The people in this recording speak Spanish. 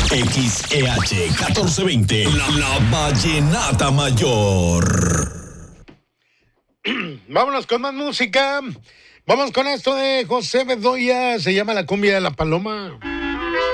XEH 1420, la Vallenata Mayor. Vámonos con más música. Vamos con esto de José Bedoya. Se llama La Cumbia de la Paloma.